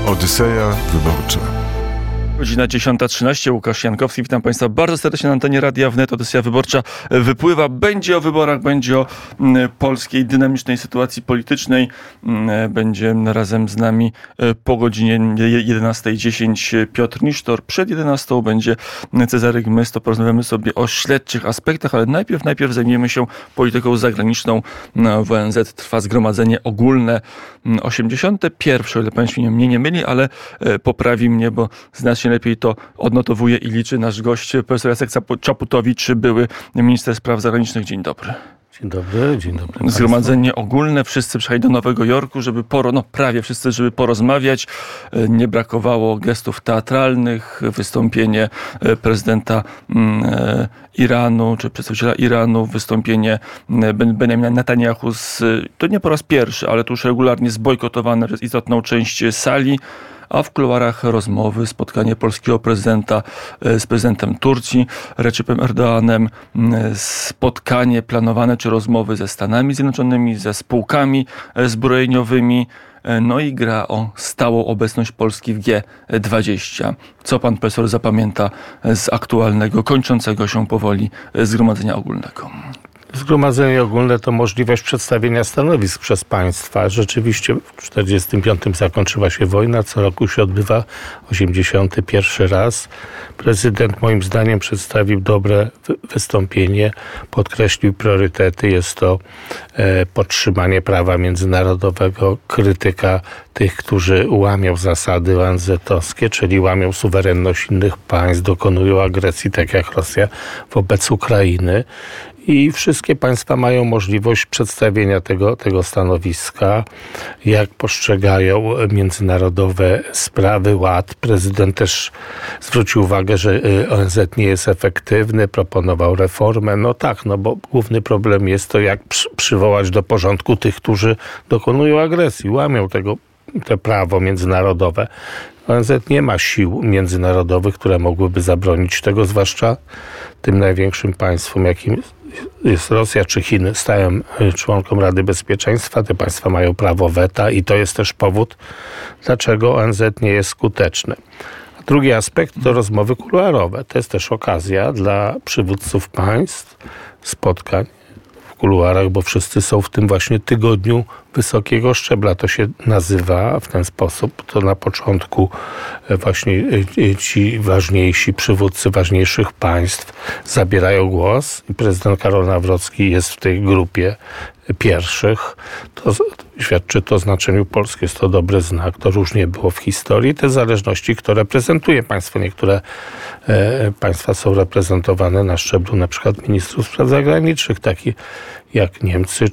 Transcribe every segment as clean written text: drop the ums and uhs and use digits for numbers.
Odyseja Wyborcza. Godzina 10:13. Łukasz Jankowski. Witam Państwa bardzo serdecznie na antenie Radia Wnet. Odyseja Wyborcza wypływa. Będzie o wyborach, będzie o polskiej dynamicznej sytuacji politycznej. Będzie razem z nami po godzinie 11:10 Piotr Nisztor. Przed 11:00 będzie Cezary Gmys. To porozmawiamy sobie o śledczych aspektach, ale najpierw zajmiemy się polityką zagraniczną. W ONZ trwa zgromadzenie ogólne 81. O ile Państwo mnie nie myli, ale poprawi mnie, bo znacznie lepiej to odnotowuje i liczy nasz gość, profesor Jacek Czaputowicz, były minister spraw zagranicznych. Dzień dobry. Dzień dobry. Zgromadzenie ogólne, wszyscy przyjechali do Nowego Jorku, żeby prawie wszyscy, żeby porozmawiać. Nie brakowało gestów teatralnych, wystąpienie prezydenta Iranu, czy przedstawiciela Iranu, wystąpienie Benjamina Netanyahu, to nie po raz pierwszy, ale to już regularnie zbojkotowane przez istotną część sali. A w kuluarach rozmowy, spotkanie polskiego prezydenta z prezydentem Turcji, Recepem Erdoğanem, spotkanie planowane czy rozmowy ze Stanami Zjednoczonymi, ze spółkami zbrojeniowymi, no i gra o stałą obecność Polski w G20. Co pan profesor zapamięta z aktualnego, kończącego się powoli Zgromadzenia Ogólnego? Zgromadzenie ogólne to możliwość przedstawienia stanowisk przez państwa. Rzeczywiście w 1945 zakończyła się wojna, co roku się odbywa 81. raz. Prezydent moim zdaniem przedstawił dobre wystąpienie, podkreślił priorytety. Jest to podtrzymanie prawa międzynarodowego, krytyka tych, którzy łamią zasady ONZ-owskie, czyli łamią suwerenność innych państw, dokonują agresji, tak jak Rosja wobec Ukrainy. I wszystkie państwa mają możliwość przedstawienia tego stanowiska, jak postrzegają międzynarodowe sprawy, ład. Prezydent też zwrócił uwagę, że ONZ nie jest efektywny, proponował reformę. Bo główny problem jest to, jak przywołać do porządku tych, którzy dokonują agresji, łamią te prawo międzynarodowe. ONZ nie ma sił międzynarodowych, które mogłyby zabronić tego, zwłaszcza tym największym państwom, jakim jest Rosja czy Chiny, stałym członkom Rady Bezpieczeństwa. Te państwa mają prawo weta i to jest też powód, dlaczego ONZ nie jest skuteczny. A drugi aspekt to rozmowy kuluarowe. To jest też okazja dla przywódców państw, spotkań w kuluarach, bo wszyscy są w tym właśnie tygodniu wysokiego szczebla. To się nazywa w ten sposób. To na początku właśnie ci ważniejsi przywódcy ważniejszych państw zabierają głos i prezydent Karol Nawrocki jest w tej grupie pierwszych. To świadczy to o znaczeniu Polski. Jest to dobry znak. To różnie było w historii. Te zależności, które reprezentuje państwo. Niektóre państwa są reprezentowane na szczeblu na przykład ministrów spraw zagranicznych, takich jak Niemcy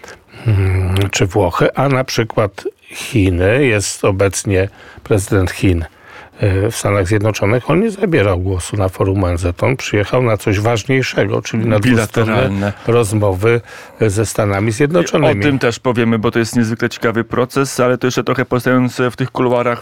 czy Włochy, a na przykład Chiny. Jest obecnie prezydent Chin w Stanach Zjednoczonych. On nie zabierał głosu na forum ONZ. On przyjechał na coś ważniejszego, czyli na dwustronne rozmowy ze Stanami Zjednoczonymi. O tym też powiemy, bo to jest niezwykle ciekawy proces, ale to jeszcze trochę pozostając w tych kuluarach,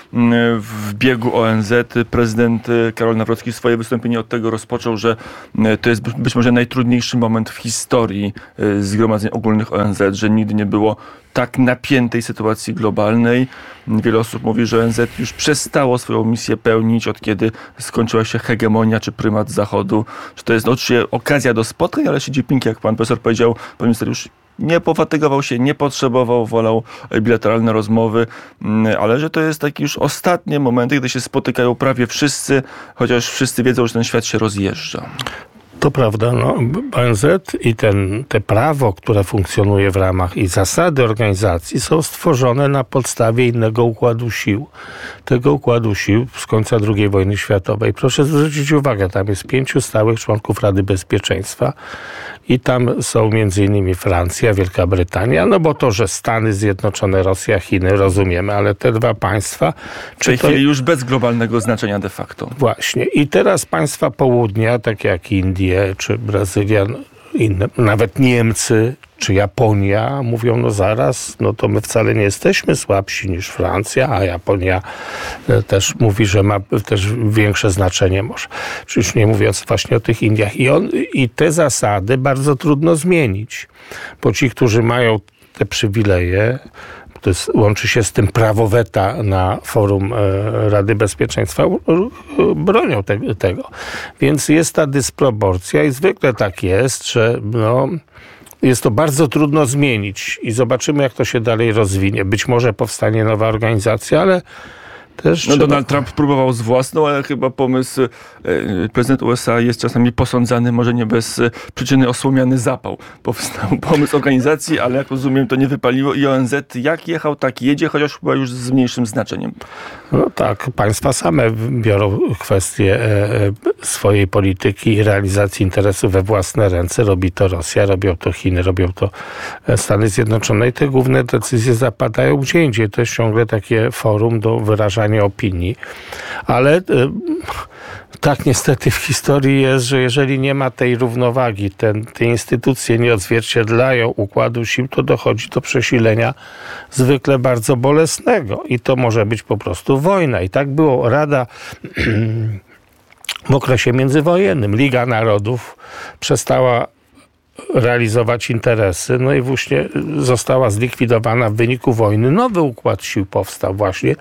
w biegu ONZ, prezydent Karol Nawrocki swoje wystąpienie od tego rozpoczął, że to jest być może najtrudniejszy moment w historii Zgromadzeń Ogólnych ONZ, że nigdy nie było tak napiętej sytuacji globalnej. Wiele osób mówi, że ONZ już przestało swoją misję pełnić, od kiedy skończyła się hegemonia czy prymat Zachodu. Że to jest oczywiście okazja do spotkań, ale Xi Jinping, jak pan profesor powiedział, pan minister już nie pofatygował się, nie potrzebował, wolał bilateralne rozmowy, ale że to jest taki już ostatnie momenty, gdy się spotykają prawie wszyscy, chociaż wszyscy wiedzą, że ten świat się rozjeżdża. To prawda, ONZ i te prawo, które funkcjonuje w ramach i zasady organizacji są stworzone na podstawie innego układu sił. Tego układu sił z końca II wojny światowej. Proszę zwrócić uwagę, tam jest 5 stałych członków Rady Bezpieczeństwa i tam są m.in. Francja, Wielka Brytania, bo to, że Stany Zjednoczone, Rosja, Chiny, rozumiemy, ale te dwa państwa... W tej chwili już bez globalnego znaczenia de facto. Właśnie. I teraz państwa południa, takie jak Indie czy Brazylia, inne, nawet Niemcy czy Japonia mówią, zaraz, to my wcale nie jesteśmy słabsi niż Francja, a Japonia też mówi, że ma też większe znaczenie może. Już nie mówiąc właśnie o tych Indiach. I te zasady bardzo trudno zmienić, bo ci, którzy mają te przywileje, łączy się z tym prawo weta na forum Rady Bezpieczeństwa, bronią tego. Więc jest ta dysproporcja i zwykle tak jest, że jest to bardzo trudno zmienić i zobaczymy, jak to się dalej rozwinie. Być może powstanie nowa organizacja, ale też Donald Trump próbował z własną, ale chyba pomysł prezydent USA jest czasami posądzany, może nie bez przyczyny, o słomiany zapał. Powstał pomysł organizacji, ale jak rozumiem, to nie wypaliło i ONZ jak jechał, tak jedzie, chociaż chyba już z mniejszym znaczeniem. No tak, państwa same biorą kwestie swojej polityki i realizacji interesów we własne ręce. Robi to Rosja, robią to Chiny, robią to Stany Zjednoczone i te główne decyzje zapadają gdzie indziej. To jest ciągle takie forum do wyrażania opinii. Ale tak niestety w historii jest, że jeżeli nie ma tej równowagi, te instytucje nie odzwierciedlają układu sił, to dochodzi do przesilenia zwykle bardzo bolesnego i to może być po prostu wojna. I tak było. Rada w okresie międzywojennym, Liga Narodów przestała realizować interesy, no i właśnie została zlikwidowana w wyniku wojny. Nowy układ sił powstał właśnie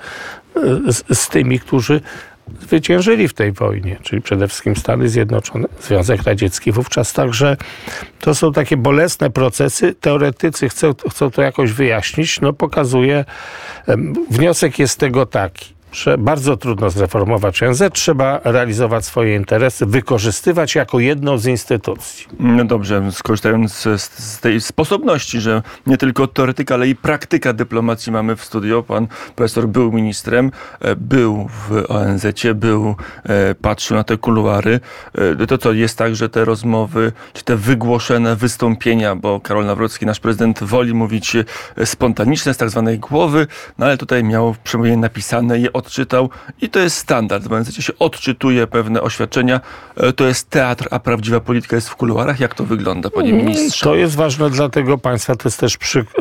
z tymi, którzy zwyciężyli w tej wojnie, czyli przede wszystkim Stany Zjednoczone, Związek Radziecki wówczas. Także to są takie bolesne procesy. Teoretycy chcą to jakoś wyjaśnić. Pokazuje, wniosek jest z tego taki, że bardzo trudno zreformować ONZ, trzeba realizować swoje interesy, wykorzystywać jako jedną z instytucji. No dobrze, skorzystając z tej sposobności, że nie tylko teoretyka, ale i praktyka dyplomacji mamy w studio. Pan profesor był ministrem, był w ONZ-cie, patrzył na te kuluary. To co, jest tak, że te rozmowy, czy te wygłoszone wystąpienia, bo Karol Nawrocki, nasz prezydent, woli mówić spontaniczne, z tak zwanej głowy, no ale tutaj miał przemówienie napisane, je odczytał i to jest standard. W ONZ się odczytuje pewne oświadczenia. To jest teatr, a prawdziwa polityka jest w kuluarach. Jak to wygląda, panie ministrze? To jest ważne dla tego państwa. To jest też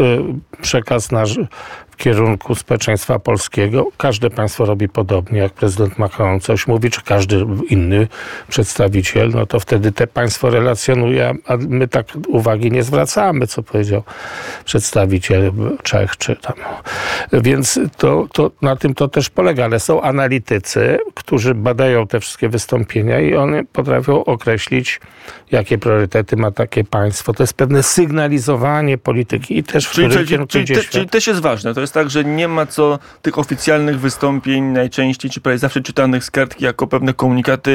przekaz nasz w kierunku społeczeństwa polskiego. Każde państwo robi podobnie. Jak prezydent Macron coś mówi, czy każdy inny przedstawiciel, no to wtedy te państwo relacjonuje, a my tak uwagi nie zwracamy, co powiedział przedstawiciel Czech, czy tam. Więc to na tym to też polega. Ale są analitycy, którzy badają te wszystkie wystąpienia i one potrafią określić, jakie priorytety ma takie państwo. To jest pewne sygnalizowanie polityki i też w którym kierunku idzie świat. Czyli też jest ważne. To jest tak, że nie ma co tych oficjalnych wystąpień najczęściej, czy prawie zawsze czytanych z kartki jako pewne komunikaty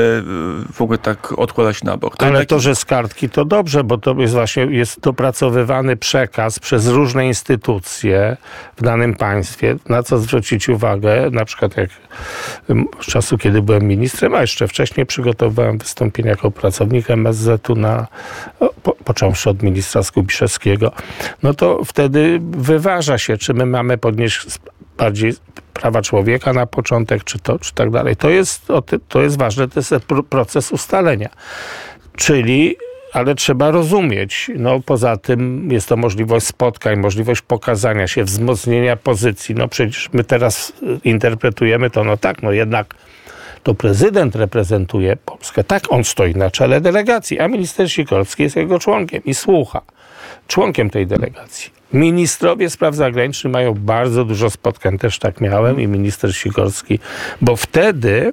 w ogóle tak odkładać na bok. Ale to, że z kartki to dobrze, bo to jest właśnie dopracowywany przekaz przez różne instytucje w danym państwie, na co zwrócić uwagę, na przykład jak z czasu, kiedy byłem ministrem, a jeszcze wcześniej przygotowywałem wystąpienia jako pracownik MSZ-u począwszy od ministra Skubiszewskiego, no to wtedy wyważa się, czy my mamy podnieść bardziej prawa człowieka na początek, czy tak dalej. To jest ważne, to jest proces ustalenia. Czyli ale trzeba rozumieć. Poza tym jest to możliwość spotkań, możliwość pokazania się, wzmocnienia pozycji. Przecież my teraz interpretujemy to, jednak to prezydent reprezentuje Polskę. Tak, on stoi na czele delegacji, a minister Sikorski jest jego członkiem i słucha. Członkiem tej delegacji. Ministrowie spraw zagranicznych mają bardzo dużo spotkań, też tak miałem i minister Sikorski, bo wtedy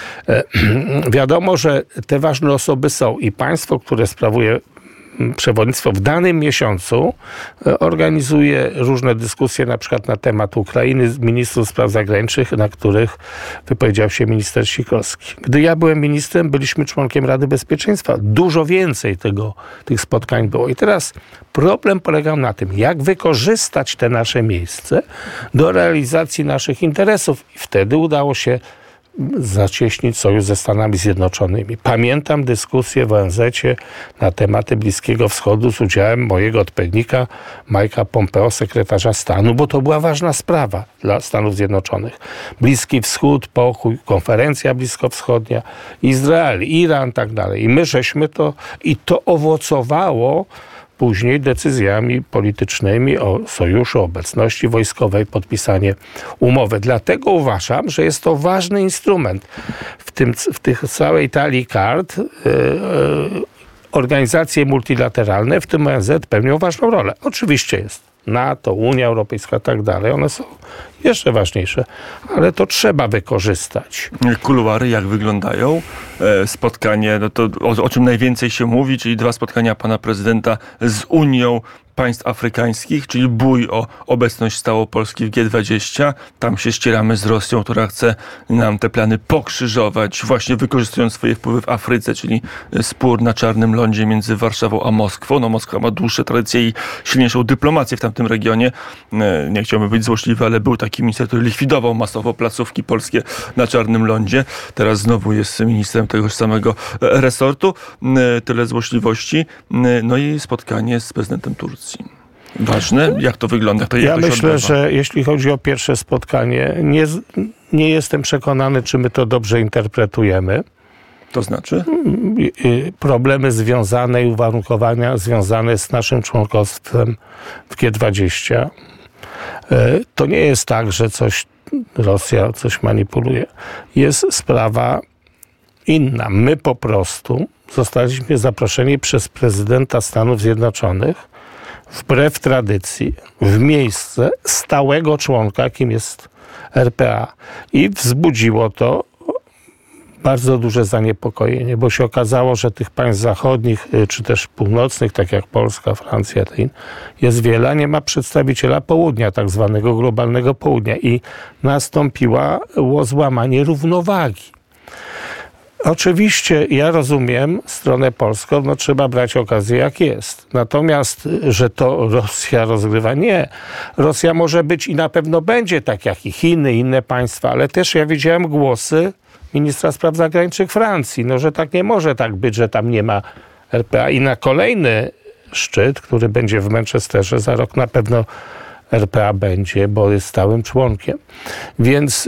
wiadomo, że te ważne osoby są i państwo, które sprawuje przewodnictwo w danym miesiącu organizuje różne dyskusje, na przykład na temat Ukrainy z ministrów spraw zagranicznych, na których wypowiedział się minister Sikorski. Gdy ja byłem ministrem, byliśmy członkiem Rady Bezpieczeństwa. Dużo więcej tych spotkań było. I teraz problem polegał na tym, jak wykorzystać te nasze miejsce do realizacji naszych interesów. I wtedy udało się zacieśnić sojusz ze Stanami Zjednoczonymi. Pamiętam dyskusję w ONZ-cie na tematy Bliskiego Wschodu z udziałem mojego odpowiednika Mike'a Pompeo, sekretarza stanu, bo to była ważna sprawa dla Stanów Zjednoczonych. Bliski Wschód, pokój, konferencja bliskowschodnia, Izrael, Iran, tak dalej. I my żeśmy to owocowało później decyzjami politycznymi o sojuszu, obecności wojskowej, podpisanie umowy. Dlatego uważam, że jest to ważny instrument. W tych całej talii kart organizacje multilateralne, w tym ONZ, pełnią ważną rolę. Oczywiście jest NATO, Unia Europejska i tak dalej, one są jeszcze ważniejsze, ale to trzeba wykorzystać. Kuluary jak wyglądają? Spotkanie, no to o czym najwięcej się mówi, czyli 2 spotkania pana prezydenta z Unią państw afrykańskich, czyli bój o obecność stałą Polski w G20. Tam się ścieramy z Rosją, która chce nam te plany pokrzyżować, właśnie wykorzystując swoje wpływy w Afryce, czyli spór na Czarnym Lądzie między Warszawą a Moskwą. No Moskwa ma dłuższe tradycje i silniejszą dyplomację w tamtym regionie. Nie chciałbym być złośliwy, ale był taki minister, który likwidował masowo placówki polskie na Czarnym Lądzie. Teraz znowu jest ministrem tegoż samego resortu. Tyle złośliwości. No i spotkanie z prezydentem Turcji. Ważne? Jak to wygląda? Ja myślę, że jeśli chodzi o pierwsze spotkanie, nie jestem przekonany, czy my to dobrze interpretujemy. To znaczy? Problemy związane i uwarunkowania związane z naszym członkostwem w G20. To nie jest tak, że Rosja coś manipuluje. Jest sprawa inna. My po prostu zostaliśmy zaproszeni przez prezydenta Stanów Zjednoczonych wbrew tradycji, w miejsce stałego członka, jakim jest RPA. I wzbudziło to bardzo duże zaniepokojenie, bo się okazało, że tych państw zachodnich, czy też północnych, tak jak Polska, Francja, jest wiele, a nie ma przedstawiciela południa, tak zwanego globalnego południa. I nastąpiło złamanie równowagi. Oczywiście ja rozumiem stronę polską, no trzeba brać okazję jak jest. Natomiast, że to Rosja rozgrywa, nie. Rosja może być i na pewno będzie, tak jak i Chiny, inne państwa, ale też ja widziałem głosy ministra spraw zagranicznych Francji, no że tak nie może tak być, że tam nie ma RPA. I na kolejny szczyt, który będzie w Manchesterze za rok, na pewno RPA będzie, bo jest stałym członkiem. Więc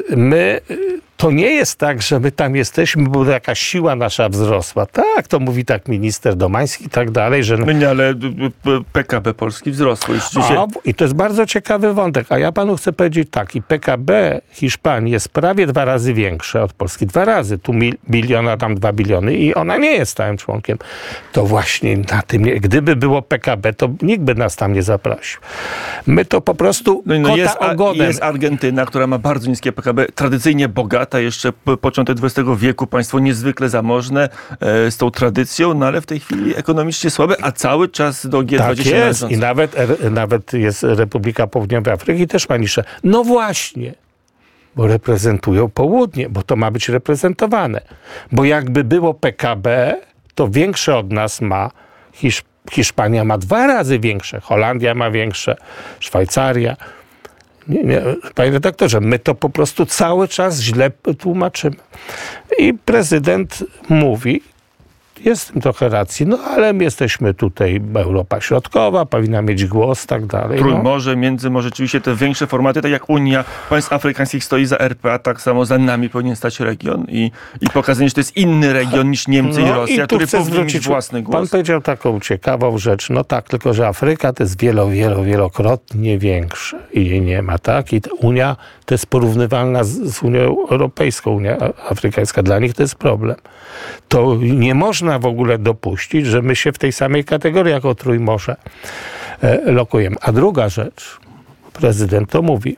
to nie jest tak, że my tam jesteśmy, bo jakaś siła nasza wzrosła. Tak, to mówi tak minister Domański i tak dalej, że... No nie, ale PKB Polski wzrosło. I to jest bardzo ciekawy wątek. A ja panu chcę powiedzieć tak, i PKB Hiszpanii jest prawie 2 razy większe od Polski. 2 razy. Tu bilion, a tam 2 biliony i ona nie jest stałym członkiem. To właśnie na tym, gdyby było PKB, to nikt by nas tam nie zaprosił. My to po prostu jest Argentyna, która ma bardzo niskie PKB, tradycyjnie bogata, jeszcze początek XX wieku, państwo niezwykle zamożne, z tą tradycją, no ale w tej chwili ekonomicznie słabe, a cały czas do G20 tak jest. I nawet jest Republika Południowej Afryki, też ma niższe. No właśnie, bo reprezentują południe, bo to ma być reprezentowane. Bo jakby było PKB, to większe od nas ma Hiszpania ma 2 razy większe, Holandia ma większe, Szwajcaria. Nie, panie redaktorze, my to po prostu cały czas źle tłumaczymy. I prezydent mówi, jest w tym trochę racji, no ale my jesteśmy tutaj, Europa Środkowa, powinna mieć głos, tak dalej. Trójmorze, Międzymorze, rzeczywiście te większe formaty, tak jak Unia państw afrykańskich stoi za RPA, tak samo za nami powinien stać region i pokazanie, że to jest inny region niż Niemcy i Rosja, który powinien mieć własny głos. Pan powiedział taką ciekawą rzecz, no tak, tylko że Afryka to jest wielokrotnie większe i jej nie ma, tak? I Unia to jest porównywalna z Unią Europejską, Unia Afrykańska, dla nich to jest problem. To nie można w ogóle dopuścić, że my się w tej samej kategorii jako Trójmorze lokujemy. A druga rzecz, prezydent to mówi,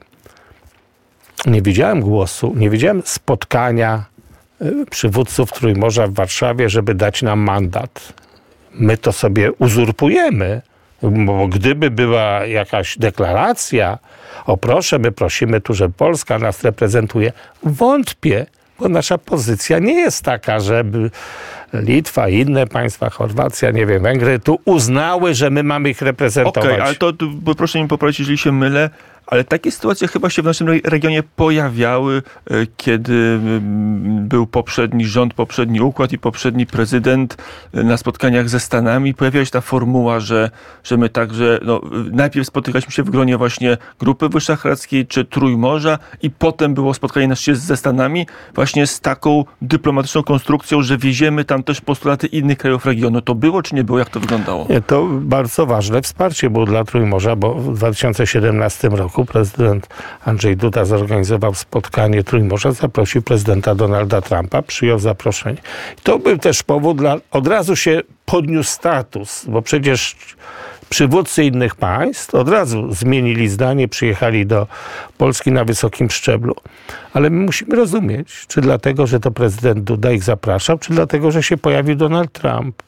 nie widziałem głosu, nie widziałem spotkania przywódców Trójmorza w Warszawie, żeby dać nam mandat. My to sobie uzurpujemy, bo gdyby była jakaś deklaracja, o proszę, my prosimy tu, że Polska nas reprezentuje, wątpię, bo nasza pozycja nie jest taka, żeby Litwa, inne państwa, Chorwacja, nie wiem, Węgry, tu uznały, że my mamy ich reprezentować. Okej, ale to proszę mi poprawić, jeżeli się mylę, ale takie sytuacje chyba się w naszym regionie pojawiały, kiedy był poprzedni rząd, poprzedni układ i poprzedni prezydent na spotkaniach ze Stanami. Pojawiła się ta formuła, że my także najpierw spotykaliśmy się w gronie właśnie Grupy Wyszehradzkiej czy Trójmorza i potem było spotkanie na szczycie ze Stanami właśnie z taką dyplomatyczną konstrukcją, że wieziemy tam też postulaty innych krajów regionu. To było czy nie było? Jak to wyglądało? Nie, to bardzo ważne wsparcie było dla Trójmorza, bo w 2017 roku prezydent Andrzej Duda zorganizował spotkanie Trójmorza, zaprosił prezydenta Donalda Trumpa, przyjął zaproszenie. To był też powód, od razu się podniósł status, bo przecież przywódcy innych państw od razu zmienili zdanie, przyjechali do Polski na wysokim szczeblu. Ale my musimy rozumieć, czy dlatego, że to prezydent Duda ich zapraszał, czy dlatego, że się pojawił Donald Trump.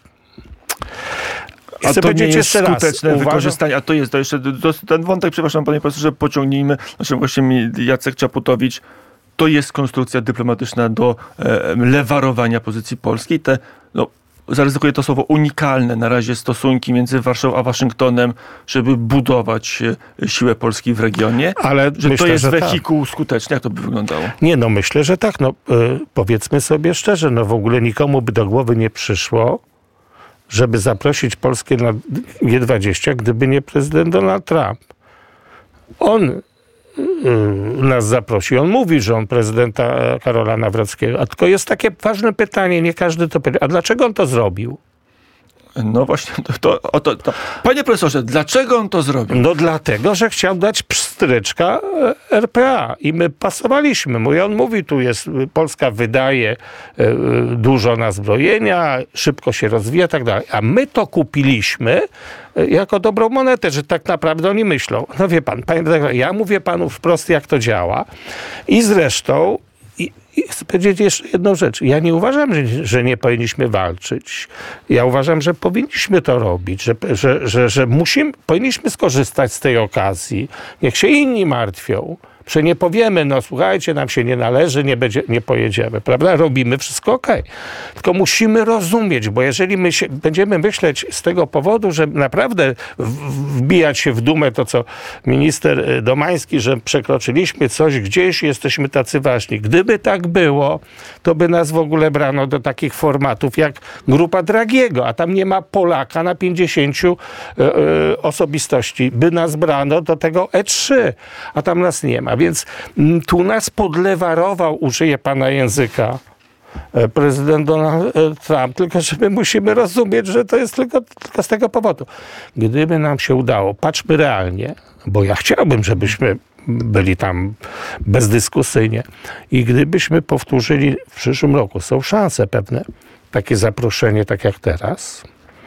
A to nie jest skuteczne wykorzystanie. A to jeszcze ten wątek, przepraszam panie profesorze, pociągnijmy. Właśnie Jacek Czaputowicz, to jest konstrukcja dyplomatyczna do lewarowania pozycji polskiej. Zaryzykuję to słowo, unikalne na razie stosunki między Warszawą a Waszyngtonem, żeby budować siłę Polski w regionie. Ale że myślę, to jest że wehikuł skuteczny. Jak to by wyglądało? Nie, myślę, że tak. Powiedzmy sobie szczerze, w ogóle nikomu by do głowy nie przyszło, żeby zaprosić Polskę na G20, gdyby nie prezydent Donald Trump. On nas zaprosi. On mówi, że on prezydenta Karola Nawrockiego. A tylko jest takie ważne pytanie, nie każdy to pyta. A dlaczego on to zrobił? No właśnie, panie profesorze, dlaczego on to zrobił? Dlatego, że chciał dać pstryczka RPA i my pasowaliśmy mu. I on mówi, Polska wydaje dużo na zbrojenia, szybko się rozwija i tak dalej. A my to kupiliśmy jako dobrą monetę, że tak naprawdę oni myślą. Wie pan, panie redaktorze, ja mówię panu wprost, jak to działa. I zresztą I chcę powiedzieć jeszcze jedną rzecz. Ja nie uważam, że nie powinniśmy walczyć. Ja uważam, że powinniśmy to robić, że powinniśmy skorzystać z tej okazji. Niech się inni martwią. Że nie powiemy, słuchajcie, nam się nie należy, nie pojedziemy, prawda? Robimy wszystko okej. Tylko musimy rozumieć, bo jeżeli my będziemy myśleć z tego powodu, że naprawdę wbijać się w dumę to, co minister Domański, że przekroczyliśmy coś gdzieś, jesteśmy tacy ważni. Gdyby tak było, to by nas w ogóle brano do takich formatów jak grupa Dragiego, a tam nie ma Polaka na 50 osobistości. By nas brano do tego E3, a tam nas nie ma. Więc tu nas podlewarował, użyję pana języka, prezydent Donald Trump, tylko że my musimy rozumieć, że to jest tylko z tego powodu. Gdyby nam się udało, patrzmy realnie, bo ja chciałbym, żebyśmy byli tam bezdyskusyjnie i gdybyśmy powtórzyli w przyszłym roku, są szanse pewne, takie zaproszenie, tak jak teraz,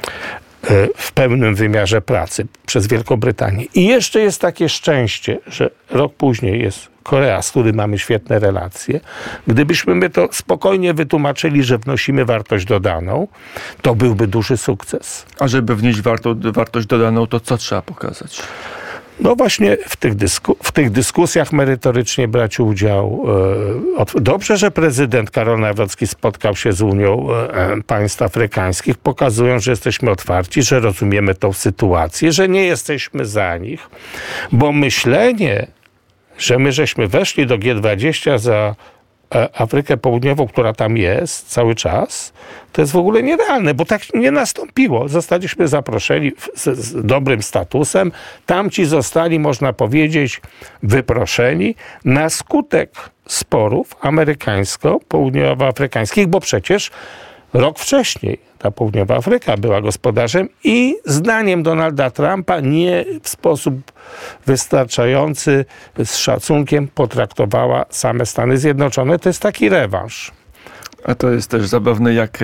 w pełnym wymiarze pracy przez Wielką Brytanię. I jeszcze jest takie szczęście, że rok później jest Korea, z którym mamy świetne relacje. Gdybyśmy my to spokojnie wytłumaczyli, że wnosimy wartość dodaną, to byłby duży sukces. A żeby wnieść wartość dodaną, to co trzeba pokazać? Właśnie w tych dyskusjach merytorycznie brać udział. Dobrze, że prezydent Karol Nawrocki spotkał się z Unią Państw Afrykańskich, pokazując, że jesteśmy otwarci, że rozumiemy tą sytuację, że nie jesteśmy za nich, bo myślenie, że my żeśmy weszli do G20 za Afrykę Południową, która tam jest cały czas, to jest w ogóle nierealne, bo tak nie nastąpiło. Zostaliśmy zaproszeni z dobrym statusem. Tamci zostali, można powiedzieć, wyproszeni na skutek sporów amerykańsko-południowoafrykańskich, bo przecież rok wcześniej ta Południowa Afryka była gospodarzem i zdaniem Donalda Trumpa nie w sposób wystarczający z szacunkiem potraktowała same Stany Zjednoczone. To jest taki rewanż. A to jest też zabawne, jak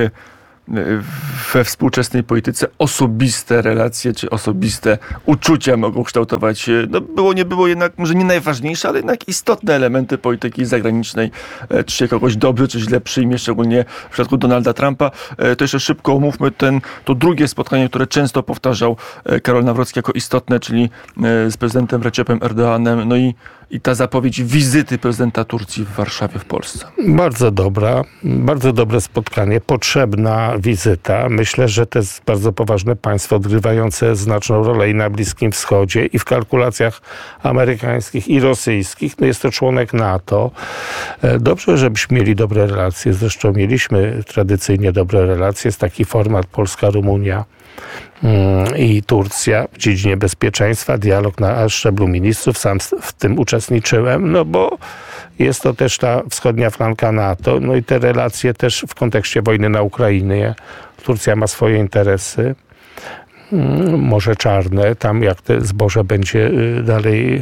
we współczesnej polityce osobiste relacje czy osobiste uczucia mogą kształtować, nie było jednak, może nie najważniejsze, ale jednak istotne elementy polityki zagranicznej. Czy się kogoś dobrze, czy źle przyjmie, szczególnie w przypadku Donalda Trumpa. To jeszcze szybko omówmy to drugie spotkanie, które często powtarzał Karol Nawrocki jako istotne, czyli z prezydentem Recepem Erdoğanem, i ta zapowiedź wizyty prezydenta Turcji w Warszawie, w Polsce. Bardzo dobre spotkanie, potrzebna wizyta. Myślę, że to jest bardzo poważne państwo odgrywające znaczną rolę i na Bliskim Wschodzie, i w kalkulacjach amerykańskich i rosyjskich. Jest to członek NATO. Dobrze, żebyśmy mieli dobre relacje. Zresztą mieliśmy tradycyjnie dobre relacje. Jest taki format Polska-Rumunia i Turcja w dziedzinie bezpieczeństwa, dialog na szczeblu ministrów, sam w tym uczestniczyłem, bo jest to też ta wschodnia flanka NATO, i te relacje też w kontekście wojny na Ukrainie. Turcja ma swoje interesy, Morze Czarne, tam jak te zboże będzie dalej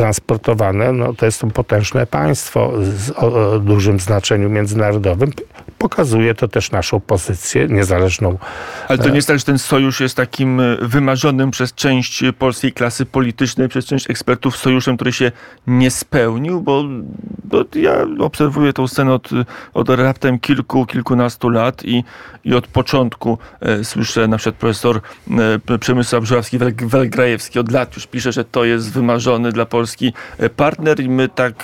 transportowane, to jest to potężne państwo o dużym znaczeniu międzynarodowym. pokazuje to też naszą pozycję niezależną. Ale to nie jest tak, że ten sojusz jest takim wymarzonym przez część polskiej klasy politycznej, przez część ekspertów sojuszem, który się nie spełnił, bo ja obserwuję tę scenę od raptem kilkunastu lat i od początku słyszę na przykład profesor Przemysław Żurawski-Welgrajewski od lat już pisze, że to jest wymarzony dla Polski partner i my tak...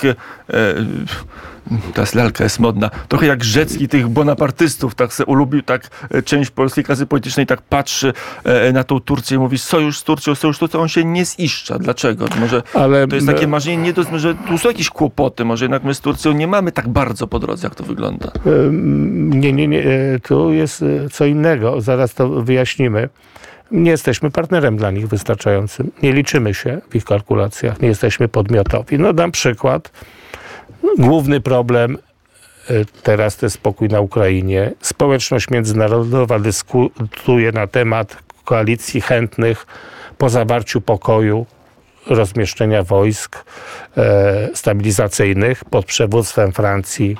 Teraz lalka jest modna. Trochę jak Rzecki tych bonapartystów, tak se ulubił, tak część polskiej klasy politycznej tak patrzy na tą Turcję i mówi sojusz z Turcją, to on się nie ziszcza. Dlaczego? Może to jest takie marzenie, że tu są jakieś kłopoty, może jednak my z Turcją nie mamy tak bardzo po drodze, jak to wygląda. Nie. Tu jest co innego. Zaraz to wyjaśnimy. Nie jesteśmy partnerem dla nich wystarczającym. Nie liczymy się w ich kalkulacjach. Nie jesteśmy podmiotowi. Dam przykład. Główny problem teraz to jest spokój na Ukrainie. Społeczność międzynarodowa dyskutuje na temat koalicji chętnych po zawarciu pokoju, rozmieszczenia wojsk stabilizacyjnych pod przywództwem Francji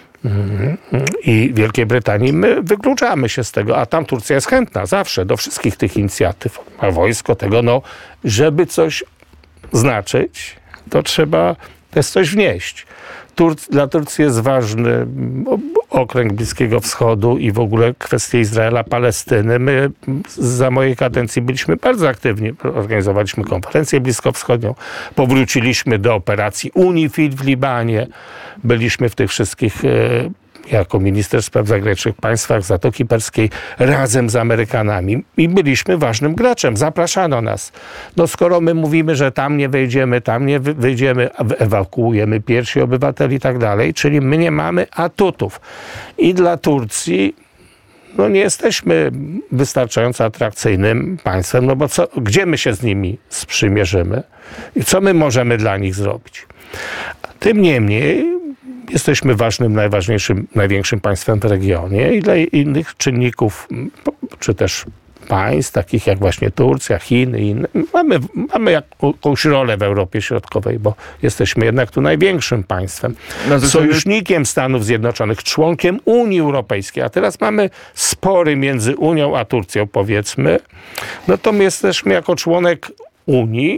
i Wielkiej Brytanii. My wykluczamy się z tego, a tam Turcja jest chętna zawsze do wszystkich tych inicjatyw. A wojsko tego, żeby coś znaczyć, to trzeba też coś wnieść. Dla Turcji jest ważny okręg Bliskiego Wschodu i w ogóle kwestie Izraela, Palestyny. My za mojej kadencji byliśmy bardzo aktywni. Organizowaliśmy konferencję bliskowschodnią. Powróciliśmy do operacji UNIFIL w Libanie. Byliśmy w tych wszystkich jako minister spraw zagranicznych w państwach Zatoki Perskiej razem z Amerykanami i byliśmy ważnym graczem. Zapraszano nas. Skoro my mówimy, że tam nie wyjdziemy, ewakuujemy pierwsi obywateli i tak dalej, czyli my nie mamy atutów. I dla Turcji nie jesteśmy wystarczająco atrakcyjnym państwem, bo gdzie my się z nimi sprzymierzymy i co my możemy dla nich zrobić? Tym niemniej jesteśmy ważnym, największym państwem w regionie i dla innych czynników, czy też państw, takich jak właśnie Turcja, Chiny i inne, mamy jakąś rolę w Europie Środkowej, bo jesteśmy jednak tu największym państwem. Sojusznikiem Stanów Zjednoczonych, członkiem Unii Europejskiej, a teraz mamy spory między Unią a Turcją, powiedzmy, to my jesteśmy jako członek Unii,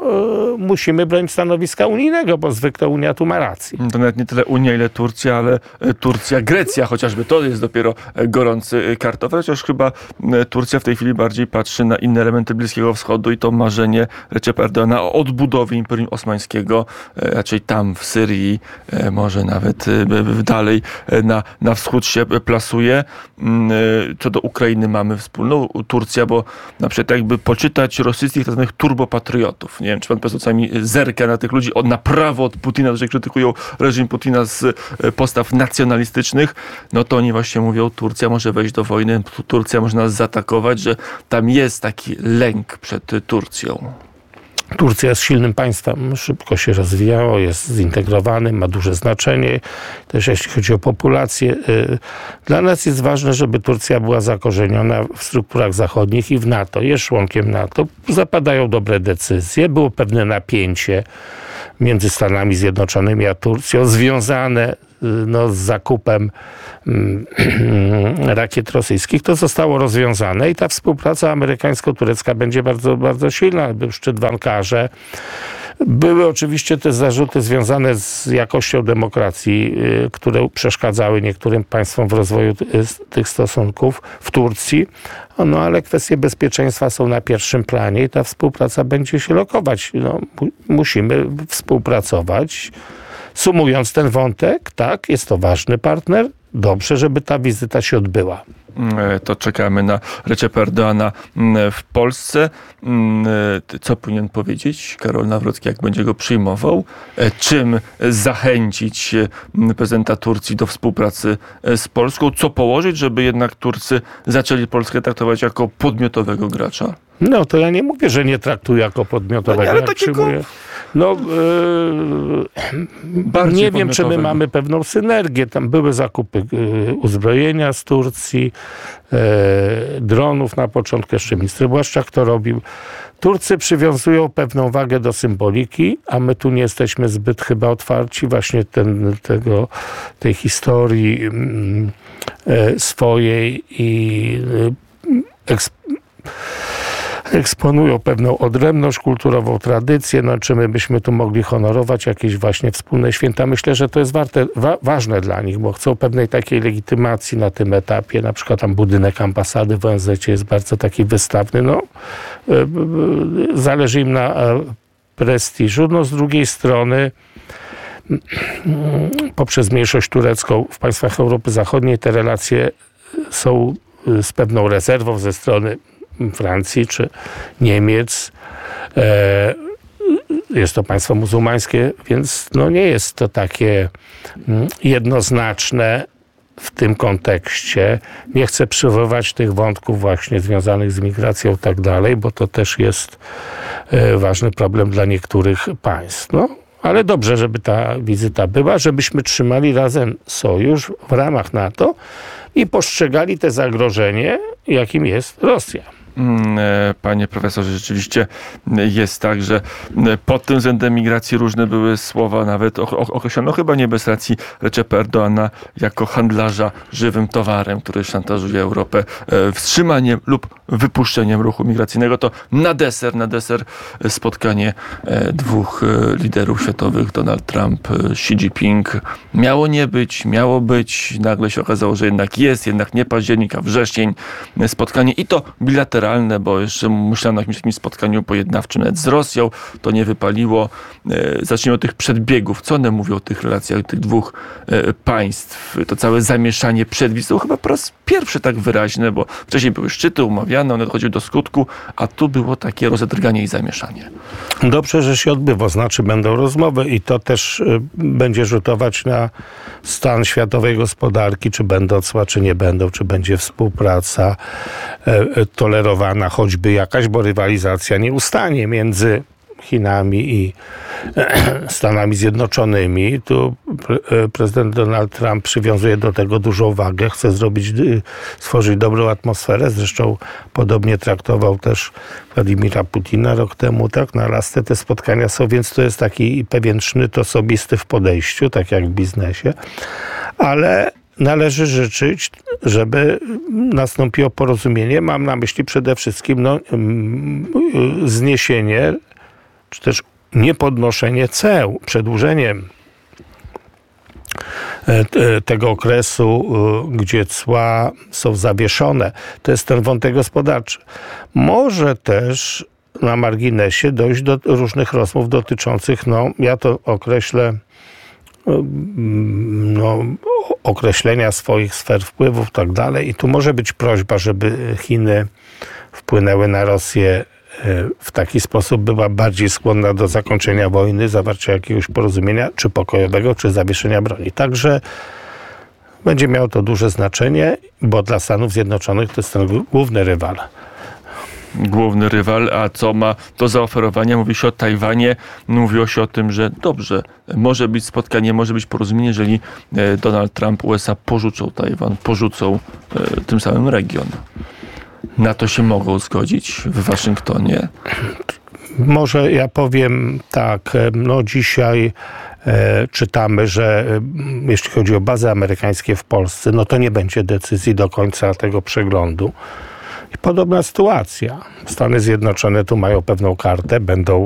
musimy bronić stanowiska unijnego, bo zwykle Unia tu ma rację. To nawet nie tyle Unia, ile Turcja, ale Turcja, Grecja chociażby, to jest dopiero gorący kartofel, chociaż chyba Turcja w tej chwili bardziej patrzy na inne elementy Bliskiego Wschodu i to marzenie Recepa Erdogana o odbudowie Imperium Osmańskiego, raczej tam w Syrii, może nawet dalej na wschód się plasuje. Co do Ukrainy mamy wspólną Turcja, bo na przykład jakby poczytać rosyjskich tzw. turbopatriotów. Nie wiem, czy pan profesor czasami zerka na tych ludzi na prawo od Putina, że krytykują reżim Putina z postaw nacjonalistycznych, to oni właśnie mówią, Turcja może wejść do wojny, Turcja może nas zaatakować, że tam jest taki lęk przed Turcją. Turcja jest silnym państwem, szybko się rozwijało, jest zintegrowanym, ma duże znaczenie, też jeśli chodzi o populację. Dla nas jest ważne, żeby Turcja była zakorzeniona w strukturach zachodnich i w NATO. Jest członkiem NATO, zapadają dobre decyzje, było pewne napięcie między Stanami Zjednoczonymi a Turcją, związane z zakupem rakiet rosyjskich. To zostało rozwiązane i ta współpraca amerykańsko-turecka będzie bardzo, bardzo silna. Był szczyt w Ankarze. Były oczywiście te zarzuty związane z jakością demokracji, które przeszkadzały niektórym państwom w rozwoju tych stosunków w Turcji. Ale kwestie bezpieczeństwa są na pierwszym planie i ta współpraca będzie się lokować. Musimy współpracować. Sumując ten wątek, tak, jest to ważny partner. Dobrze, żeby ta wizyta się odbyła. To czekamy na Recepa Erdogana w Polsce. Co powinien powiedzieć Karol Nawrocki, jak będzie go przyjmował? Czym zachęcić prezydenta Turcji do współpracy z Polską? Co położyć, żeby jednak Turcy zaczęli Polskę traktować jako podmiotowego gracza? To ja nie mówię, że nie traktuję jako podmiotowego. Ale takiego... nie wiem, czy my mamy pewną synergię. Tam były zakupy uzbrojenia z Turcji, dronów na początku, jeszcze minister Błaszczak to robił. Turcy przywiązują pewną wagę do symboliki, a my tu nie jesteśmy zbyt chyba otwarci właśnie tej historii swojej i eksponują pewną odrębność kulturową, tradycję, czy my byśmy tu mogli honorować jakieś właśnie wspólne święta. Myślę, że to jest ważne dla nich, bo chcą pewnej takiej legitymacji na tym etapie. Na przykład tam budynek ambasady w ONZ jest bardzo taki wystawny. Zależy im na prestiżu. Z drugiej strony poprzez mniejszość turecką w państwach Europy Zachodniej te relacje są z pewną rezerwą ze strony Francji czy Niemiec. Jest to państwo muzułmańskie, więc nie jest to takie jednoznaczne w tym kontekście. Nie chcę przywoływać tych wątków właśnie związanych z migracją i tak dalej, bo to też jest ważny problem dla niektórych państw. Ale dobrze, żeby ta wizyta była, żebyśmy trzymali razem sojusz w ramach NATO i postrzegali te zagrożenie, jakim jest Rosja. Panie profesorze, rzeczywiście jest tak, że pod tym względem migracji różne były słowa, nawet określono chyba nie bez racji Recepa Erdoğana jako handlarza żywym towarem, który szantażuje Europę wstrzymaniem lub wypuszczeniem ruchu migracyjnego. To na deser spotkanie dwóch liderów światowych, Donald Trump, Xi Jinping. Miało nie być, miało być. Nagle się okazało, że jednak jest, jednak nie październik, a wrzesień. Spotkanie i to bilateralne, bo jeszcze myślano o jakimś spotkaniu pojednawczym nawet z Rosją. To nie wypaliło. Zacznijmy od tych przedbiegów. Co one mówią o tych relacjach tych dwóch państw? To całe zamieszanie przed wizytą chyba po raz pierwszy tak wyraźne, bo wcześniej były szczyty umawiane, one dochodziły do skutku, a tu było takie rozedrganie i zamieszanie. Dobrze, że się odbywa, będą rozmowy i to też będzie rzutować na stan światowej gospodarki, czy będą cła, czy nie będą, czy będzie współpraca tolerowana, choćby jakaś, bo rywalizacja nie ustanie między Chinami i Stanami Zjednoczonymi. Tu prezydent Donald Trump przywiązuje do tego dużą wagę, chce stworzyć dobrą atmosferę. Zresztą podobnie traktował też Władimira Putina rok temu, tak? Na Alasce te spotkania są, więc to jest taki pewien sznyt osobisty w podejściu, tak jak w biznesie. Ale należy życzyć, żeby nastąpiło porozumienie. Mam na myśli przede wszystkim zniesienie, czy też niepodnoszenie ceł, przedłużeniem tego okresu, gdzie cła są zawieszone. To jest ten wątek gospodarczy. Może też na marginesie dojść do różnych rozmów dotyczących, ja to określę, określenia swoich sfer wpływów i tak dalej. I tu może być prośba, żeby Chiny wpłynęły na Rosję w taki sposób, była bardziej skłonna do zakończenia wojny, zawarcia jakiegoś porozumienia, czy pokojowego, czy zawieszenia broni. Także będzie miało to duże znaczenie, bo dla Stanów Zjednoczonych to jest ten główny rywal. Główny rywal, a co ma do zaoferowania? Mówi się o Tajwanie, mówiło się o tym, że dobrze, może być spotkanie, może być porozumienie, jeżeli Donald Trump, USA porzucą Tajwan, porzucą tym samym region. Na to się mogą zgodzić w Waszyngtonie? Może ja powiem tak, dzisiaj czytamy, że jeśli chodzi o bazy amerykańskie w Polsce, to nie będzie decyzji do końca tego przeglądu. I podobna sytuacja. Stany Zjednoczone tu mają pewną kartę, będą